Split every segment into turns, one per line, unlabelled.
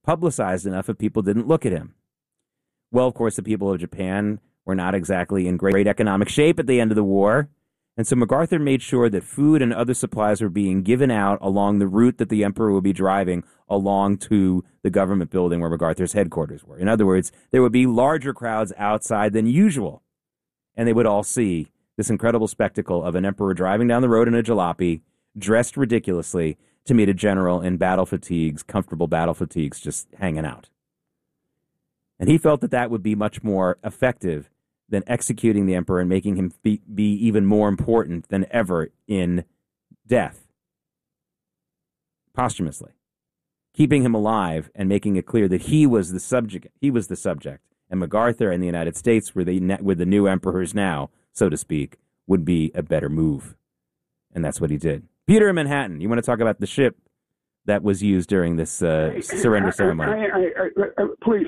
publicized enough if people didn't look at him. Well, of course, the people of Japan were not exactly in great economic shape at the end of the war. And so MacArthur made sure that food and other supplies were being given out along the route that the emperor would be driving along to the government building where MacArthur's headquarters were. In other words, there would be larger crowds outside than usual. And they would all see this incredible spectacle of an emperor driving down the road in a jalopy, dressed ridiculously, to meet a general in battle fatigues, comfortable battle fatigues, just hanging out. And he felt that that would be much more effective than executing the emperor and making him be even more important than ever in death, posthumously, keeping him alive and making it clear that he was the subject. And MacArthur and the United States, with the new emperors now, so to speak, would be a better move. And that's what he did. Peter in Manhattan, you want to talk about the ship that was used during this surrender ceremony?
Please.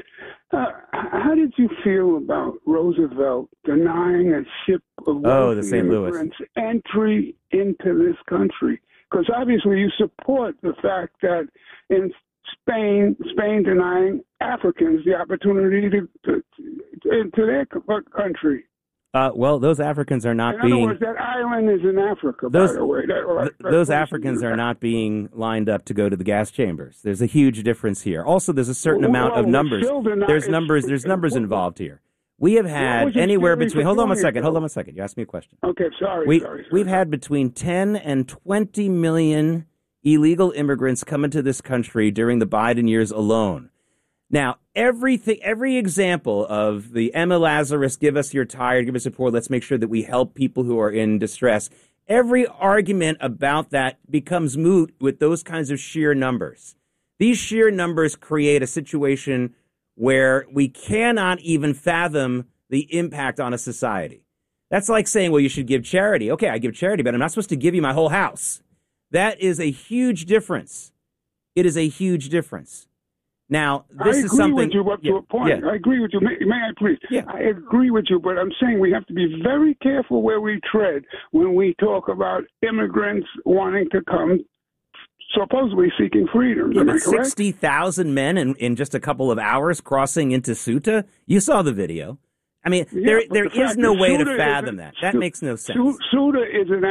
How did you feel about Roosevelt denying a ship of
the St. Louis
entry into this country? Because obviously you support the fact that in Spain denying Africans the opportunity to into their country.
Well, those Africans are not
in other words, that island is in Africa, by the way.
Those Africans are not being lined up to go to the gas chambers. There's a huge difference here. Also, there's a certain amount of numbers. There's numbers involved here. We have had anywhere between... Hold on one second. You asked me a question.
Okay, sorry.
We've had between 10 and 20 million illegal immigrants come into this country during the Biden years alone. Now, every example of the Emma Lazarus, give us your tire, give us support, let's make sure that we help people who are in distress. Every argument about that becomes moot with those kinds of sheer numbers. These sheer numbers create a situation where we cannot even fathom the impact on a society. That's like saying, well, you should give charity. Okay, I give charity, but I'm not supposed to give you my whole house. That is a huge difference. It is a huge difference. Now, this is something...
I agree with you up to a point. Yeah. I agree with you. May I please?
Yeah.
I agree with you, but I'm saying we have to be very careful where we tread when we talk about immigrants wanting to come, supposedly seeking freedom.
Yeah,
Am I correct?
60,000 men in just a couple of hours crossing into Ceuta? You saw the video. I mean, there is no way to fathom that. That makes no sense.
Ceuta is on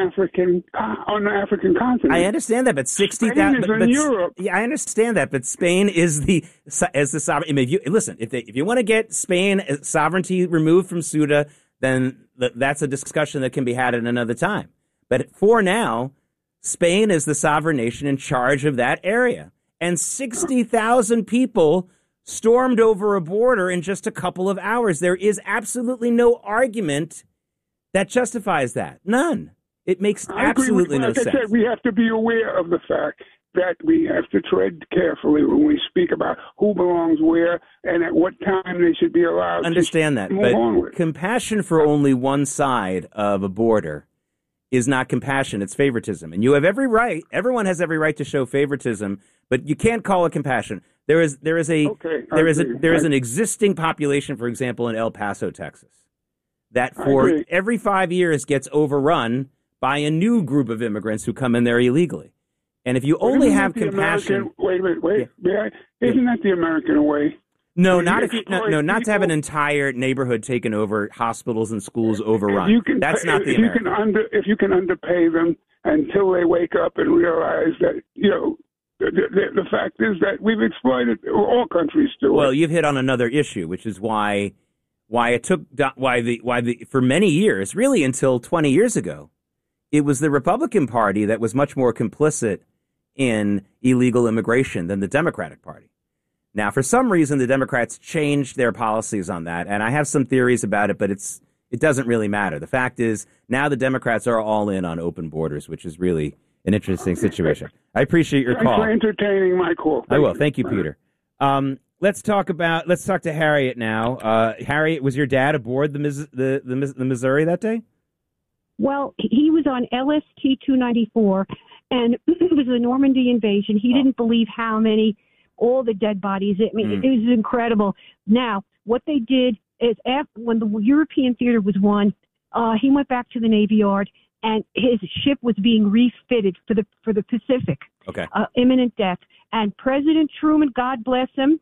the African continent.
I understand that, but 60,000
is in Europe.
Yeah, I understand that, but Spain is the sovereign. I mean, if you want to get Spain sovereignty removed from Ceuta, then that's a discussion that can be had at another time. But for now, Spain is the sovereign nation in charge of that area, and 60,000 people stormed over a border in just a couple of hours. There is absolutely no argument that justifies that. None. It makes absolutely no sense.
Like I said, we have to be aware of the fact that we have to tread carefully when we speak about who belongs where and at what time they should be allowed
Understand
to
that,
move
but
onward.
Compassion for only one side of a border is not compassion, it's favoritism. And you have every right, everyone has every right to show favoritism, but you can't call it compassion. There is an existing population, for example, in El Paso, Texas, that for every 5 years gets overrun by a new group of immigrants who come in there illegally. And if you only have compassion...
Wait. Yeah. Isn't that the American way?
No, not to have an entire neighborhood taken over, hospitals and schools overrun. That's not the American way.
If you can underpay them until they wake up and realize that, the fact is that we've exploited, all countries do.
Well, you've hit on another issue, which is why for many years, really until 20 years ago, it was the Republican Party that was much more complicit in illegal immigration than the Democratic Party. Now, for some reason, the Democrats changed their policies on that, and I have some theories about it, but it doesn't really matter. The fact is, now the Democrats are all in on open borders, which is really an interesting situation. I appreciate your call.
Thanks for entertaining my call.
I will. Thank you, Peter. Let's talk to Harriet now. Harriet, was your dad aboard the Missouri that day?
Well, he was on LST 294, and it was the Normandy invasion. He didn't believe all the dead bodies. I mean, it was incredible. Now, what they did is when the European theater was won, he went back to the Navy Yard, and his ship was being refitted for the Pacific.
Okay.
Imminent death. And President Truman, God bless him,